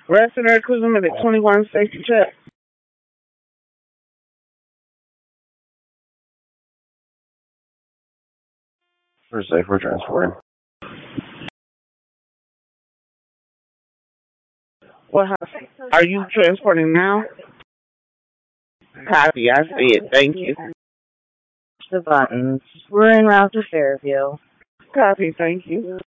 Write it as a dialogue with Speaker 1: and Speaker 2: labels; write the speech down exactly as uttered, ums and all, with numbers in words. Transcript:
Speaker 1: Resident equivalent at twenty-one safety check. For safe, we're transporting. What house? Are you transporting now? Copy, I see it. Thank you.
Speaker 2: The buttons. We're en route to Fairview.
Speaker 1: Copy, thank you.